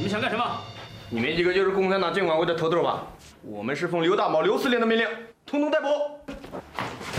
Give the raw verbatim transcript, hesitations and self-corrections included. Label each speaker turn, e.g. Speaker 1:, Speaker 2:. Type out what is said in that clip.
Speaker 1: 想干什么？
Speaker 2: 你们几个就是共产党监管会的头头吧？我们是奉刘大毛刘司令的命令，通通逮捕。